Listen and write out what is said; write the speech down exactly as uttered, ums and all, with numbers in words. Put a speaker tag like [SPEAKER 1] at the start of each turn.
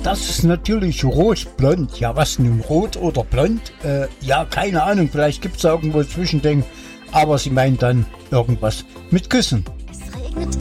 [SPEAKER 1] das ist natürlich rot-blond. Ja, was nun, rot oder blond? Äh, ja, keine Ahnung, vielleicht gibt es irgendwo Zwischending. Aber sie meint dann irgendwas mit Küssen.